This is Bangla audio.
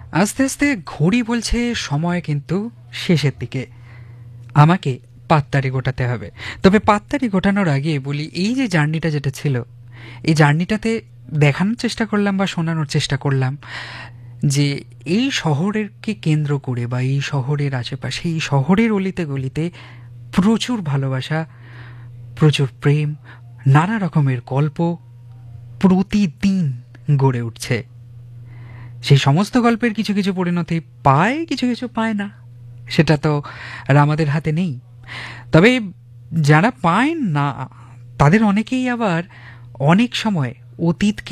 আস্তে আস্তে ঘড়ি বলছে সময় কিন্তু শেষের দিকে। আমাকে পাত্তারি গোটাতে হবে। তবে পাত্তারি গোটানোর আগে বলি, এই যে জার্নিটা যেটা ছিল, এই জার্নিটাতে দেখানোর চেষ্টা করলাম বা শোনানোর চেষ্টা করলাম যে এই শহরেরকে কেন্দ্র করে বা এই শহরের আশেপাশে, এই শহরের অলিতে গলিতে প্রচুর ভালোবাসা, প্রচুর প্রেম, নানা রকমের গল্প প্রতিদিন গড়ে উঠছে। সেই সমস্ত গল্পের কিছু কিছু পরিণতি পায়, কিছু কিছু পায় না, সেটা তো আর আমাদের হাতে নেই। তবে যারা পায় না তাদের অনেকেই আবার অনেক সময় অতীতকে